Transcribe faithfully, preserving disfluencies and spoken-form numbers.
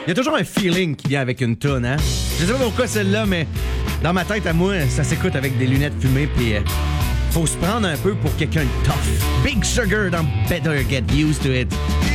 Il y a toujours un feeling qui vient avec une toune, hein? Je sais pas pourquoi celle-là, mais dans ma tête à moi, ça s'écoute avec des lunettes fumées, puis euh, faut se prendre un peu pour quelqu'un de tough. Big Sugar dans Better Get Used to It.